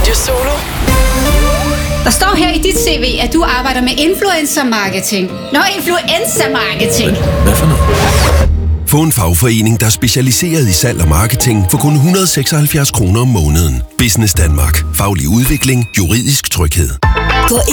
Radio Solo. Der står her i dit CV, at du arbejder med influencer-marketing. Influencer-marketing. Hvad for noget? Få en fagforening, der er specialiseret i salg og marketing for kun 176 kroner om måneden. Business Danmark. Faglig udvikling. Juridisk tryghed.